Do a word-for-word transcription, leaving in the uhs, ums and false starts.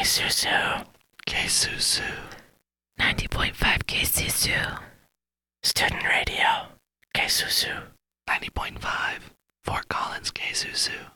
Susu. K-Susu. ninety point five K Susu. Student Radio. K Susu. ninety point five. Fort Collins, K-Susu.